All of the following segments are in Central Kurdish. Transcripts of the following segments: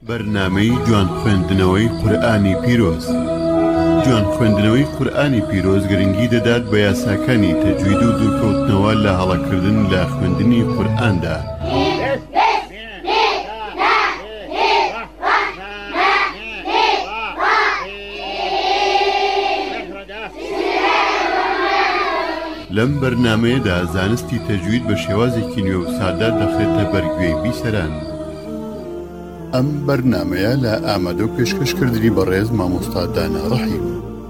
بەرنامەی جوان خوێندنەوەی قورئانی پیرۆز. جوان خوێندنەوەی قورئانی پیرۆز گرنگی دەدات بە یاساکانی تەجوید و دوورکەوتنەوە لە هەڵەکردن لە خوێندنی قورئاندا. لەم بەرنامەیەدا زانستی تەجوید بە شێوازێکی نوێ و سادە دەخرێتە بەرگوێی بیسەران. ئەم بەرنامەیە لە ئامادە و پێشکەشکردنی بەڕێز مامۆستا دانا ڕەحیم.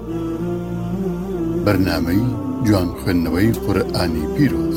بەرنامەی جوان خوێندنەوەی قورئانی پیرۆز.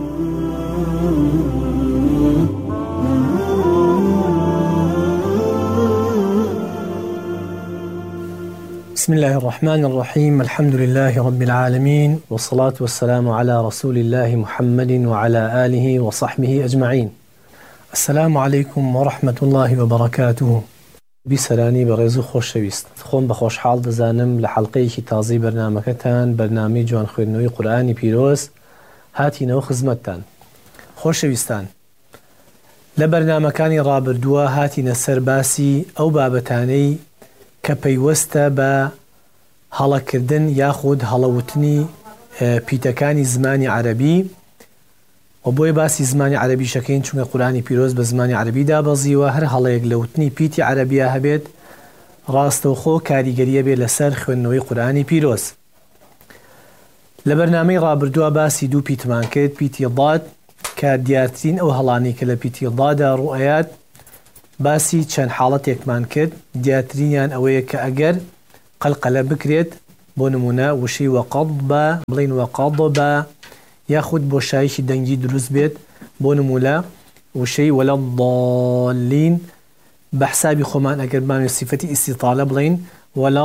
بسم الله الرحمن الرحيم. الحمد لله رب العالمين، والصلاة والسلام على رسول الله محمد وعلى آله وصحبه أجمعين. السلام عليكم ورحمة الله وبركاته. بسراني برزو خوش شويست خون بخوش حال دزانم لحلقه تازي برنامجتان برنامج جوان خوێندنەوەی قورئانی پیرۆز هاتی نەوە خزمەتتان. خوش شويستان لە بەرنامەکانی ڕابردووە هاتینە سەر باسی ئەو بابەتانەی کە پەیوەستە بە هەڵەکردن یاخود هەڵەوتنی پیتەکانی زمانی عەرەبی و بۆیە باسی زمانی عەرەبی شەکەین چونکە قورئانی پیرۆز بە زمانی عەرەبی دابەزیوە هەر هەڵەیەک لە وتنی پیتی عەرەبیە هەبێت ڕاستەوخۆ کاریگەریە بێت لەسەر خوێندنەوەی قورئانی پیرۆز. لە بەرنامەی ڕابردووە باسی دوو پیتمان کرد، پیتی ضاد کە دیارترین ئەو هەڵانی کە لە پیتی ضادا ڕوئەیات، باسی چەند حاڵەتێکمان کرد. دیارترینیان ئەوەیە کە ئەگەر قەلقەلە بکرێت، بۆ نمونە وشەی وەقەض بە بڵین وەقەض بە، یاخود بۆ شایشی دەنگی دروست بێت، بۆ نمونە وشەی وەلە ضالین، بە حسابی خۆمان ئەگەر بمانوێت سیفەتی ئیستیطالە بڵین وەلە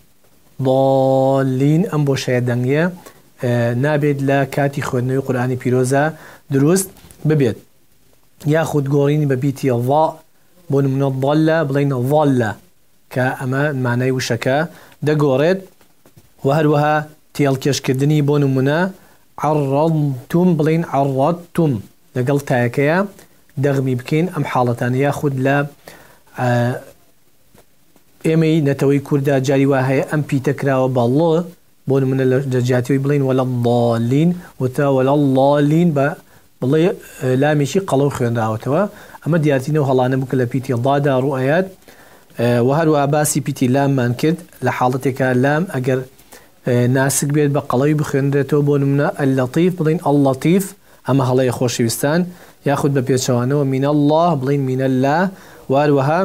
ضالین، ئەم بۆ شایە دەنگیە نابێت لە کاتی خوێندنەوەی قورئانی پیرۆزە دروست ببێت. یاخود گۆڕینی بە بیتی ضا، بۆ نمونە ضەلە بڵین ضەلە کە ئەمە مانای وشەکە دەگۆڕێت. و هەروەها تێڵکێشکردنی بۆ نمونە عەڕەضتم بڵین عەڕەضتم لەگەڵ تایەکەیە دەغمی بکەین ئەم حاڵەتانە. یاخود لە ئێمەی نەتەوەی کووردا جاری وا هەیە ئەم پیتە کراوە بەڵڵ، بۆ نمونە لە جیاتیەوەی بڵین وەلە ضالین وتا وەلە ڵالین بە بڵێ لامێکی قەڵەو خوێنراوەتەوە. ئەمە دیارترینەوە هەڵانە بوو کە لە پیتی ضادا ڕوئەیات. و هەروەها باسی پیتی لاممان کرد لە حاڵەتێکە لام ئەگەر ناسک بێت بە قەڵەوی بخوێنرێتەوە، بۆ نمونە ئەللەتیف بڵین ئەڵلەتیف، ئەمە هەڵەیە خۆشەویستان. یاخود بە پێچەوانەوە مینە الله بڵین مینە الله. و هەروەها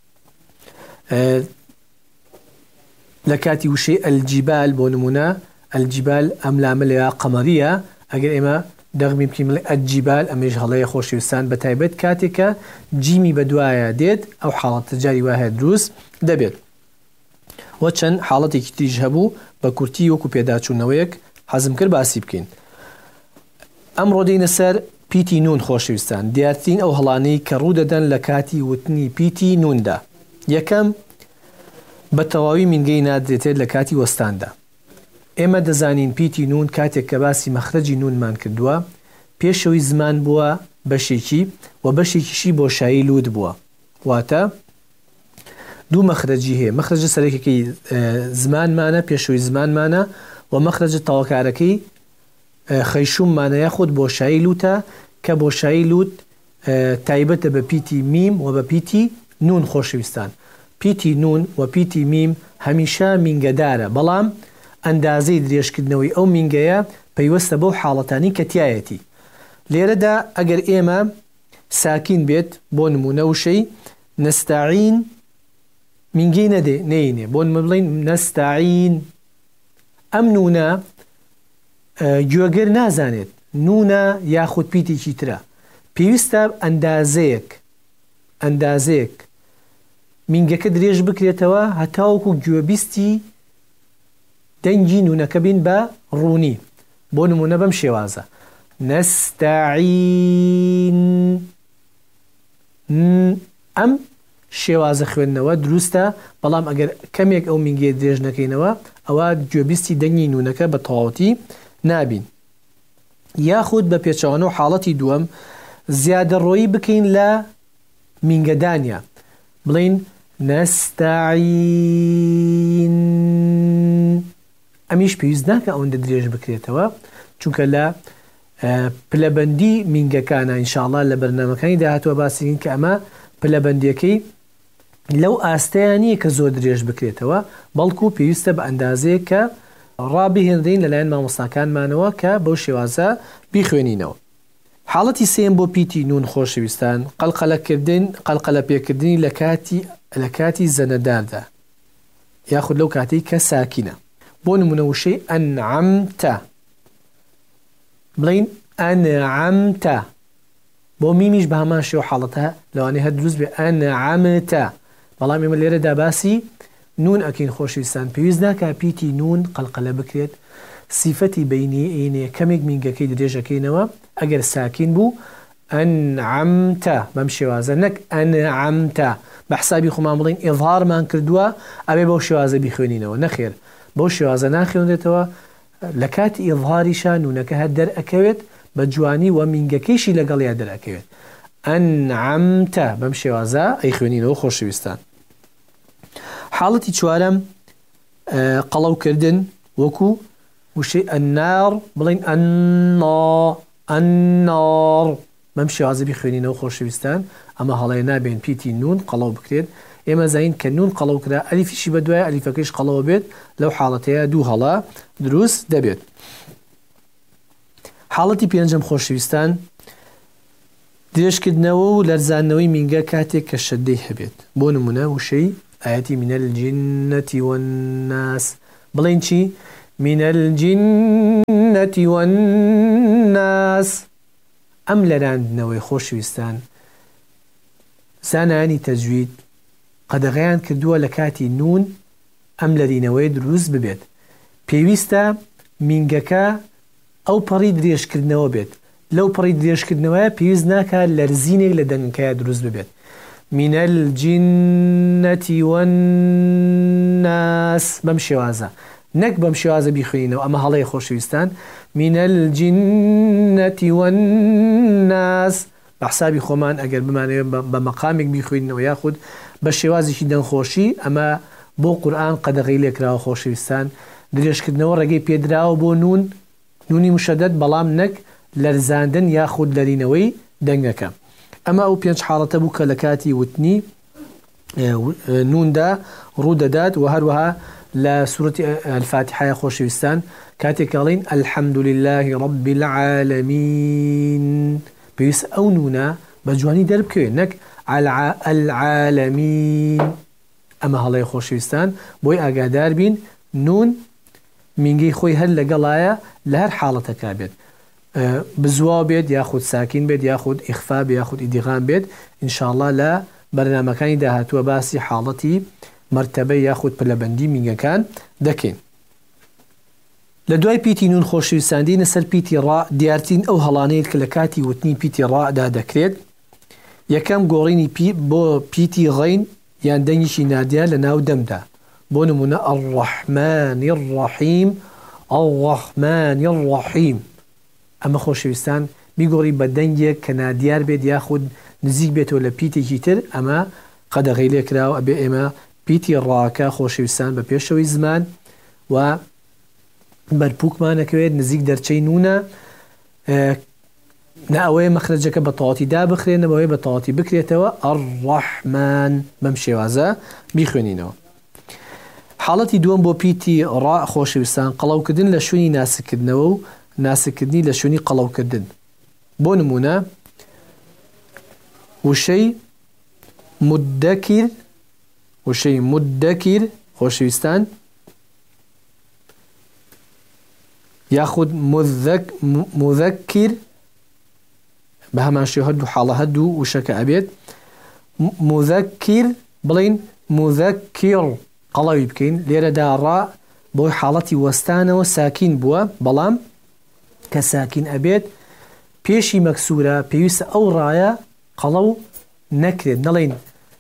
لە کاتی وشەی ئەلجیبال، بۆ نمونە ئەلجیبال ئەم لامە لە قەمەریە، ئەگەر ئێمە دەغمی بکەین بڵێ ئەجیبال، ئەمەش هەڵەیە خۆشەویستان. بە تایبەت کاتێکە جیمی بەدوایە دێت ئەو حاڵەتە جاری وایە دروست دەبێت. و چەند حاڵەتێکی تریش هەبوو بە کورتی وەکو پێداچوونەوەیەک حەزم کرد باسی بکەین. ئەمڕۆ دێینە سەر پیتی نون خۆشەویستان، دیارترین ئەو هەڵانەی کە ڕوو دەدەن لە کاتی وتنی پیتی نوندا. یەکەم بە تەواوی مینگەی نادرێتێت لە کاتی وەستاندا. ئێمە دەزانین پیتی نون کاتێک کە باسی مەخرەجی نونمان کردووە پێشەوەی زمان بووە بەشێکی و بەشێکیشی بۆ شایی لود بووە، واتە دوو مەخرەجی هەیە. مەخرەجە سەرەکیەکەی زمانمانە، پێشەوەی زمانمانە، و مەخرەجە تەواکارەکەی خەیشوممانە یاخود بۆ شایی لوتە کە بۆ شایی لوت تایبەتە بە پیتی میم و بە پیتی نون خۆشەویستان. پیتی نون و پیتی میم هەمیشە مینگەدارە، بەڵام ئەندازەی درێژکردنەوەی ئەو مینگەیە پەیوەستە بەو حاڵەتانی کە تایەتی. لێرەدا ئەگەر ئێمە ساکین بێت، بۆ نمونە وشەی نەستەعین مینگەی نەینێ، بۆ نمە بڵین نەستەعین، ئەم نونە گوێگر نازانێت نونە یاخود پیتێکی ترە، پێویستە ئەندازەیەک مینگەکە درێژ بکرێتەوە هەتاوەکو گوێبیستی دەنگی نونەکە بین بە ڕوونی. بۆ نمونە بەم شێوازە نەستەعین، ئەم شێوازە خوێندنەوە دروستە، بەڵام ئەگەر کەمێک ئەو مینگەیە درێژ نەکەینەوە ئەوە گوێبیستی دەنگی نونەکە بە تەواوەتی نابین. یاخود بە پێچەوانەوە حاڵەتی دووەم زیادەڕۆیی بکەین لە مینگەدانیا، بڵین نەستەعین. ئەمیش پێویست ناکە ئەوەندە درێژ بکرێتەوە، چونکە لە پلەبەندی مینگەکانە ئینشاءڵڵا لە بەرنامەکانی داهاتوە باسیین کە ئەمە پلەبەندیەکەی لەو ئاستەیە نییە کە زۆر درێژ بکرێتەوە، بەڵکو پێویستە بە ئەندازەیە کە ڕابهێنرین لەلایەن مامۆستاکانمانەوە کە بەو شێوازە بیخوێنینەوە. حاڵەتی سێم بۆ پیتی نون خۆشەویستان قەلقەلە پێکردنی لە کاتی زەنەداردا یاخود لەو کاتی کە ساکینە. بۆ نمونە وشەی ئەنعەمتە بڵین ئەنعەمتە، بۆ میمیش بە هەمان شێوە حاڵەتە لەوانەیە هەر دروست بێ ئەنعەمتە، بەڵام ئێمە لێرەدا باسی نون ئەکەین خۆشەویستان. پێویست ناکە پیتی نون قەلقەلە بکرێت، سیفەتی بەینی ئینێ کەمێک مینگەکەی درێژەکەینەوە ئەگەر ساکین بوو ئەنعەمتە بەم شێوازە، نەک ئەنعەمتە بە حسابی خۆمان بڵین ئیظهارمان کردووە ئەبێ بەو شێوازە بیخوێنینەوە، نەخێر بەو شێوازە ناخوێنرێتەوە. لە کاتی ئیظهاریشە نونەکە هەر دەرئەکەوێت بە جوانی و مینگەکەیشی لەگەڵیا دەرئەکەوێت. ئەنعەمتە بەم شێوازە ئەیخوێنینەوە خۆشەویستان. حاڵەتی چوارەم قەڵەوکردن، وەکو وشەی ئەننار بڵین ئەننار بەم شێوازە بیخوێنینەوە خۆشەویستان. ئەمە هەڵەیە نابێن پیتی نون قەڵەو بکرێت. ئێمە زین کە نون قەڵەو کرا ئەلیفیشی بەدوایە ئەلیفەکەیش قەڵەوە بێت، لەو حاڵەتەیە دوو هەڵە دروست دەبێت. حاڵەتی پێنجەم خۆشەویستان درێژکردنەوە و لەرزاندنەوەی مینگە کاتێک کە شەدەی هەبێت. بۆ نمونە وشەی ئاەتی منە الجینەتی وەنناس بڵین چی؟ منە الجینەتی وەنناس. ئەم لەراندنەوەی خۆشەویستان زانایانی تەجوید قەدەغەیان کردووە لە کاتی نون ئەم لەرینەوەی دروست ببێت. پێویستە مینگەکە ئەو پەڕی درێژکردنەوە بێت، لەو پەڕی درێژکردنەوەیە پێویست ناکە لەرزینێک لە دەنگەکەیە دروست ببێت. منە الجینەتی وەنناس بەم شێوازە، نەک بەم شێوازە بیخوێنینەوە. ئەمە هەڵەیە خۆشەویستان. منە الجینەتی وەنناس بە حسابی خۆمان ئەگەر بمانەوێت بە مەقامێک بیخوێنینەوە یاخود بە شێوازێکی دەنگخۆشی، ئەمە بۆ قورئان قەدەغەی لێکراوە خۆشەویستان. درێژکردنەوە ڕێگەی پێدراوە بۆ نونی مشەدەد، بەڵام نەک لەرزاندن یاخود لەرینەوەی دەنگەکە. ئەمە ئەو پێنج حاڵەتە بوو کە لە کاتی وتنی نوندا ڕوودەدات و هەروەها لە سورەتی الفاتحە خۆشەویستان کاتێک کەڵین الحەمدولله رب العالمین پێویست ئەو نونە بە جوانی دەربکەوێت، نەک العالمین. ئەمە هەڵەیە خۆشەویستان بۆی ئاگادار بین نون مینگەی خۆی هەر لەگەڵایە لە هەر حاڵەتەکە بێت، بزوا بێت یاخود ساکین بێت یاخود ئیخفا بێت یاخود ئیدغام بێت. ئینشاءڵڵا لە بەرنامەکانی داهاتووە باسی حاڵەتی مەرتەبە یاخود پلەبەندی مینگەکان دەکەین. لە دوای پیتی نون خۆشەویستاندینە سەر پیتی ڕا دیارترین ئەو هەڵانەیەت کە لە کاتی وتنی پیتی ڕادا دەکرێت. یەکەم گۆڕینی بۆ پیتی غەین یان دەنگیشی نادیار لە ناو دەمدا. بۆ نمونە الرەحمانی الرەحیم الرەحمانی الرەحیم. ئەمە خۆشەویستان بیگۆڕی بە دەنگێک کە نادیار بێت یاخود نزیک بێتەوە لە پیتێکی تر، ئەمە قەدەغەی لێکراوە ئەبێ ئێمە پیتی ڕاکە خۆشەویستان بە پێشەوەی زمان و بەرپووکمانەکەوێت نزیک دەرچەی نونە، ناوەیە مەخرەجەکە بە تەواتی دابخرێن نەبەوەی بە تەواتی بکرێتەوە الرەحمان بەم شێوازە بیخوێنینەوە. حاڵەتی دووەم بۆ پیتی ڕا خۆشەویستان قەڵەوکردن لە شوێنی ناسکردنەوە و ناسکردنی لە شوێنی قەڵەوکردن. بۆ نمونە وشەی مدەکیر خۆشەویستان یاخود مذەکیر بە هەمان شێوە هەردوو حاڵە هەردوو وشەکە ئەبێت. مذەکیر بڵین مذەکیر قەڵەوی بکەین. لێرەدا ڕا بۆی حاڵەتی وەستانەوە ساکین بووە، بەڵام کە ساکین ئەبێت پێشی مەکسورە پێویستە ئەو ڕایە قەڵەو نەکرێت، نەڵێن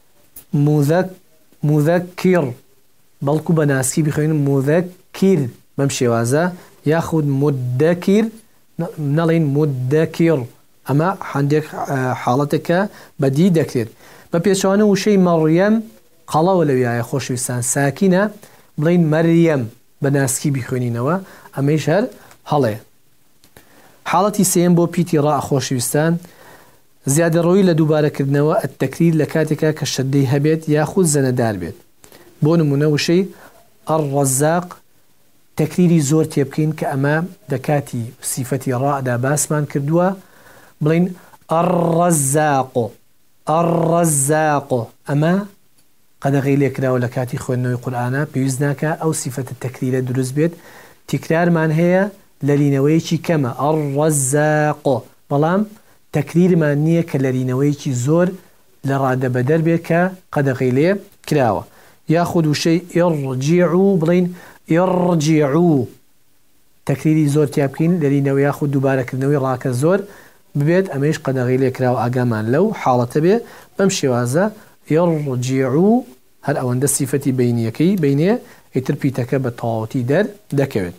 مذەکیر بەڵکو بە ناسکی بخوێنین مذەکیر بەم شێوازە، یاخود مدەکیر نەڵێن مدەکیر. ئەمە هەندێک حاڵەتێکە بەدی دەکرێت. بە پێچوانە وشەی مەڕیەم قەڵەوە لەویایە خۆشەویستان ساکینە بڵین مەریەم بە ناسکی بیخوێنینەوە ئەمەیش هەر هەڵەیە. حاڵەتی سێم بۆ پیتی ڕا خۆشەویستان زیادەڕەوی لە دووبارەکردنەوە التەکریر لە کاتێکا کە شەدەی هەبێت یاخود زەنەدار بێت. بۆ نمونە وشەی الرەزاق تەکریری زۆر تێبکەین کە ئەمە دەکاتی سیفەتی ڕائدا باسمان کردووە بڵین الرەزاق الرەزاق ئەمە قەدەغەی لێکراوە لە کاتی خوێندنەوەی قورئانە پێویست ناکە ئەو سیفەتە تەکریرە دروست بێت تیکرارمان هەیە لە لینەوەیەکی کەمە الرەزاق بەڵام تەکریرمان نییە کە لە لینەوەیەکی زۆر لە ڕادەبەدەر بێت کە قەدەغەی لێ کراوە. یاخود وشەی ئیڕجیعو بڵین ئیڕجیعو تەکریری زۆر تیابکەین لە لینەوە یاخود دووبارەکردنەوەی ڕاکە زۆر ببێت ئەمەش قەدەغەی لێ کراوە ئاگامان لەو حاڵەتە بێ بەم شێوازە ئیڕجیعو هەر ئەوەندە سیفەتی بینیەکەی بینێ ئیتر پیتەکە بە تەواوەتی دەکەوێت.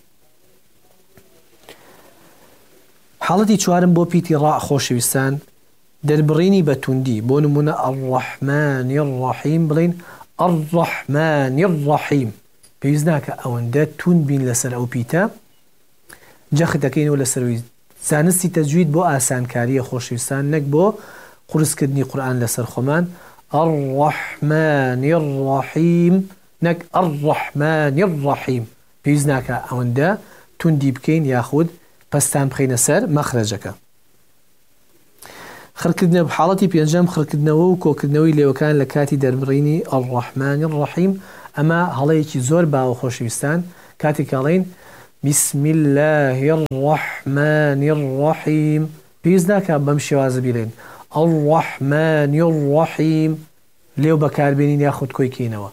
حاڵەتی چوارم بۆ پیتی ڕا خۆشەویستان دەربڕینی بە توندی بۆ نمونە الرەحمانی الرەحیم بڵین الرەحمانی الرەحیم پێویست ناکە ئەوەندە توند بین لەسەر ئەو پیتە جەختەکەینەوە لەسەروی زانستی تەجوید بۆ ئاسانکاریە خۆشەویستان نەک بۆ قورسکردنی قورئان لەسەر خۆمان الرەحمانی الرەحیم نەک الرەحمانی الرەحیم پێویست ناکە ئەوەندە توندی بکەین یاخود پەستان بخەینە سەر مەخرەجەکە. خڕکردنە حاڵەتی پێنجەم خڕکردنەوە و کۆکردنەوەی لێوەکان لە کاتی دەربڕینی الرەحمانی الرەحیم ئەمە هەڵەیەکی زۆر باوە خۆشەویستان کاتێک ئەڵێن بسم الله الرحمن الرحیم پێویست ناکە بەم شێوازە بیڵێن الرحمن الرحیم لێو بەکاربێنین یاخود کۆی کەینەوە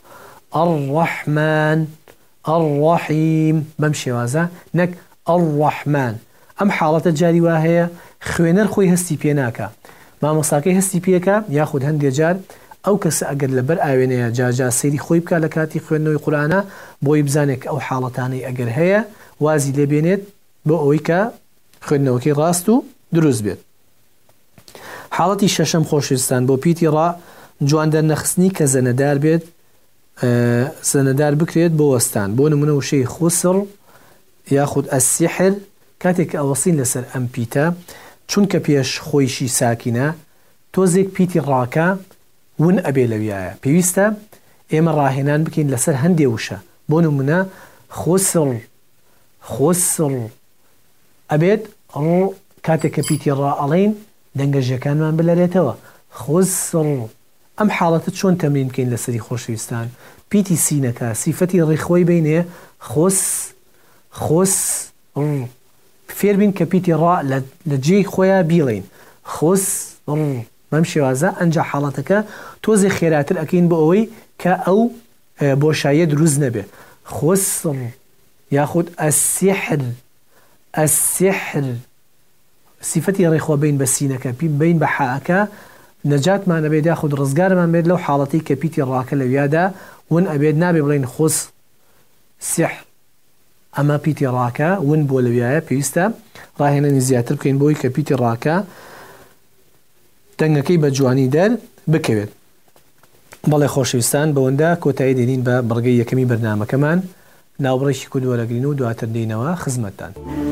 الرحمن الرحیم بەم شێوازە نەک الرحمن. ئەم حاڵەتە جاری وا هەیە خوێنەر خۆی هەستی پێ ناکە مامۆستاکەی هەستی پێکە یاخود هەندێک جار ئەو کەسە ئەگەر لەبەر ئاوێنەیە جاجا سەیری خۆی بکە لە کاتی خوێندنەوەی قورئانە بۆی بزانێت ئەو حاڵەتانەی ئەگەر هەیە وازی لێبێنێت بۆ ئەوەی کە خوێندنەوەکەی ڕاست و دروست بێت. حاڵەتی شەشەم خۆشەویستان بۆ پیتی ڕا جواندەر نەخستنی کە زەنەدار بێت زەنەدار بکرێت بۆ وەستان بۆ نمونە وشەی خوسر یاخود ئەسیحر کاتێک ئەوەسین لەسەر ئەم پیتە چونکە پێش خۆیشی ساکینە تۆزێک پیتی ڕاکە ون ئەبێ لەویایە پێویستە ئێمە ڕاهێنان بکەین لەسەر هەندێ وشە بۆ نمونە خوسر خوسر ئەبێت کاتێک کە پیتی ڕا ئەڵێن دەنگەژەکانمان بلەرێتەوە خوسر. ئەم حاڵەتە چۆن تەمرین بکەین لەسەری خۆشەویستان پیتی سینەکە سیفەتی ڕێخۆی بینێ خوس خوس فێر بین کە پیتی ڕا لە جێی خۆیان بیڵێن خوس بەم شێوازە ئەنجا حاڵەتەکە تۆزێ خێراتر ئەکەین بۆ ئەوەی کە ئەو بۆشایە دروست نەبێ خوسر یاخود ئەسیحر ئەسیحر سیفەتی ڕێخۆ بین بە سینەکە بین بە حاکە نەجاتمان ئەبێت یاخود ڕزگارمان بێت لەو حاڵەتی کە پیتی ڕاکە لەویادا ون ئەبێت نابێ بڵێن خوس سیحر ئەمە پیتی ڕاکە ون بۆ لەویایە پێویستە ڕاهێنانی زیاتر بکەین بۆی کە پیتی ڕاکە دەنگەکەی بە جوانی دەر بکەوێت. بەڵێ خۆشەویستان بەوەندە کۆتایی دێنین بە بڕگەی یەکەمی بەرنامەکەمان ناوبڕێکی کورد وەرەگرین و دواتر دێنەوە خزمەتتان.